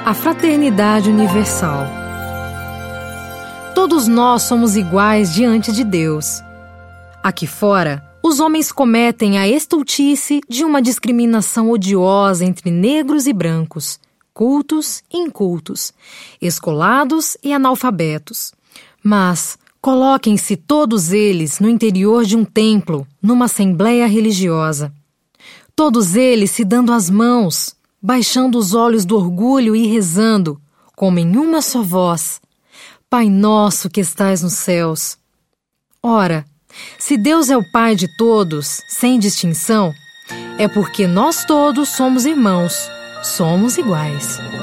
A fraternidade universal. Todos nós somos iguais diante de Deus. Aqui fora, os homens cometem a estultice de uma discriminação odiosa entre negros e brancos, cultos e incultos, escolados e analfabetos. Mas coloquem-se todos eles no interior de um templo, numa assembleia religiosa. Todos eles se dando as mãos, baixando os olhos do orgulho e rezando, como em uma só voz: Pai nosso que estais nos céus. Ora, se Deus é o Pai de todos, sem distinção, é porque nós todos somos irmãos, somos iguais.